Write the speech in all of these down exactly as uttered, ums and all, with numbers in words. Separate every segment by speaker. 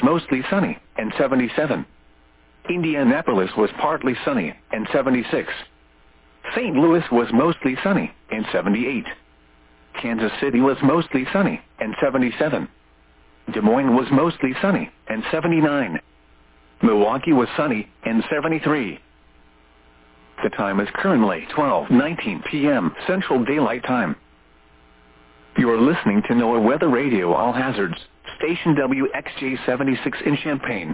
Speaker 1: mostly sunny, and seventy-seven. Indianapolis was partly sunny, and seventy-six. Saint Louis was mostly sunny, and seventy-eight. Kansas City was mostly sunny, and seventy-seven. Des Moines was mostly sunny, and seventy-nine. Milwaukee was sunny, and seventy-three. The time is currently twelve nineteen p m Central Daylight Time. You are listening to NOAA Weather Radio All Hazards, station W X J seventy-six in Champaign.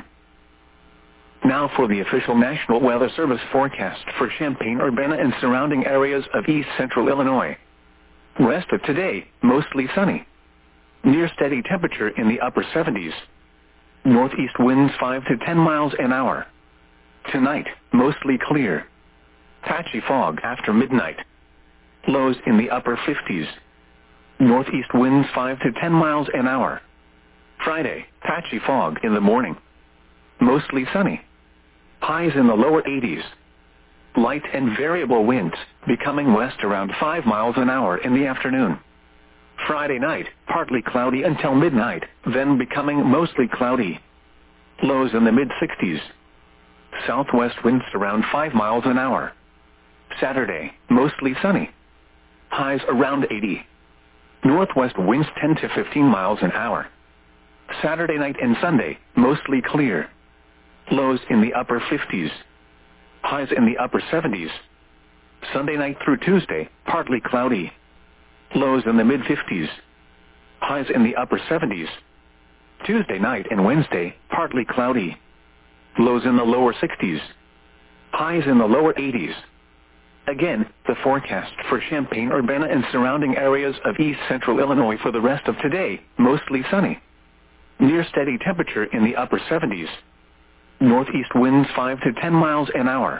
Speaker 1: Now for the official National Weather Service forecast for Champaign-Urbana and surrounding areas of east central Illinois. Rest of today, mostly sunny. Near steady temperature in the upper seventies. Northeast winds five to ten miles an hour. Tonight, mostly clear. Patchy fog after midnight. Lows in the upper fifties. Northeast winds five to ten miles an hour. Friday, patchy fog in the morning. Mostly sunny. Highs in the lower eighties. Light and variable winds, becoming west around five miles an hour in the afternoon. Friday night, partly cloudy until midnight, then becoming mostly cloudy. Lows in the mid-sixties. Southwest winds around five miles an hour. Saturday, mostly sunny. Highs around eighty. Northwest winds ten to fifteen miles an hour. Saturday night and Sunday, mostly clear. Lows in the upper fifties. Highs in the upper seventies. Sunday night through Tuesday, partly cloudy. Lows in the mid-fifties. Highs in the upper seventies. Tuesday night and Wednesday, partly cloudy. Lows in the lower sixties. Highs in the lower eighties. Again, the forecast for Champaign-Urbana and surrounding areas of east central Illinois for the rest of today, mostly sunny. Near steady temperature in the upper seventies. Northeast winds five to ten miles an hour.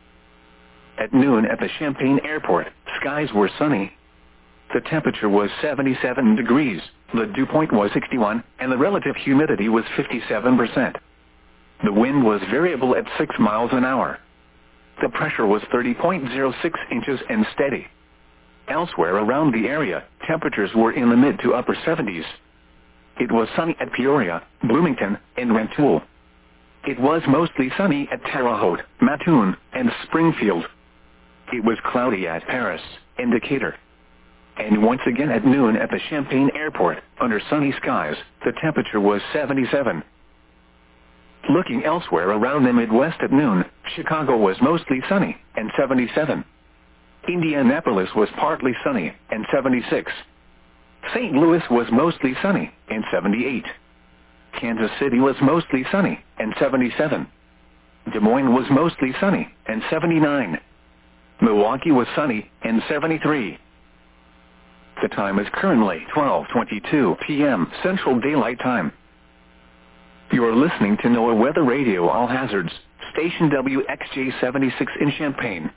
Speaker 1: At noon at the Champaign Airport, skies were sunny. The temperature was seventy-seven degrees, the dew point was sixty-one, and the relative humidity was fifty-seven percent. The wind was variable at six miles an hour. The pressure was thirty point zero six inches and steady. Elsewhere around the area, temperatures were in the mid to upper seventies. It was sunny at Peoria, Bloomington, and Rantoul. It was mostly sunny at Terre Haute, Mattoon, and Springfield. It was cloudy at Paris and Decatur. And once again at noon at the Champaign Airport, under sunny skies, the temperature was seventy-seven. Looking elsewhere around the Midwest at noon, Chicago was mostly sunny, and seventy-seven. Indianapolis was partly sunny, and seventy-six. Saint Louis was mostly sunny, and seventy-eight. Kansas City was mostly sunny, and seventy-seven. Des Moines was mostly sunny, and seventy-nine. Milwaukee was sunny, and seventy-three. The time is currently twelve twenty-two p m Central Daylight Time. You are listening to NOAA Weather Radio All Hazards, station W X J seventy-six in Champaign.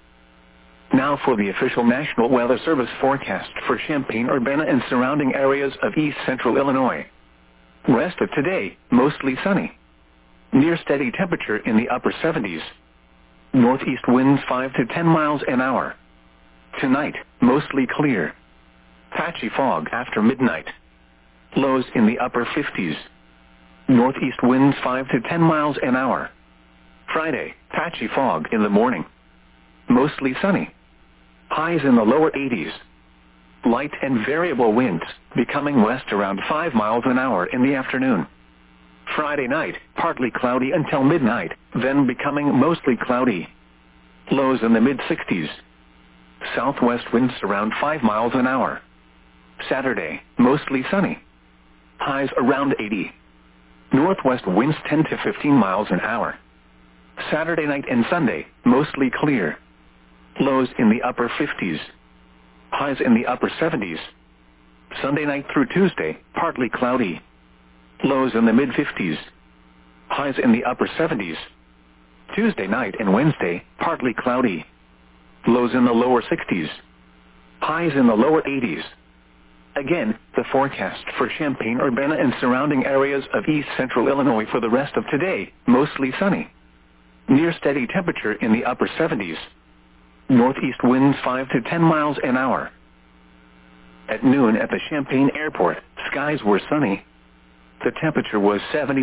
Speaker 1: Now for the official National Weather Service forecast for Champaign-Urbana and surrounding areas of east central Illinois. Rest of today, mostly sunny. Near steady temperature in the upper seventies. Northeast winds five to ten miles an hour. Tonight, mostly clear. Patchy fog after midnight. Lows in the upper fifties. Northeast winds five to ten miles an hour. Friday, patchy fog in the morning. Mostly sunny. Highs in the lower eighties. Light and variable winds, becoming west around five miles an hour in the afternoon. Friday night, partly cloudy until midnight, then becoming mostly cloudy. Lows in the mid-sixties. Southwest winds around five miles an hour. Saturday, mostly sunny. Highs around eighty. Northwest winds ten to fifteen miles an hour. Saturday night and Sunday, mostly clear. Lows in the upper fifties. Highs in the upper seventies. Sunday night through Tuesday, partly cloudy. Lows in the mid-fifties. Highs in the upper seventies. Tuesday night and Wednesday, partly cloudy. Lows in the lower sixties. Highs in the lower eighties. Again, the forecast for Champaign-Urbana and surrounding areas of east central Illinois for the rest of today, mostly sunny. Near steady temperature in the upper seventies. Northeast winds five to ten miles an hour. At noon at the Champaign Airport, skies were sunny. The temperature was seventy.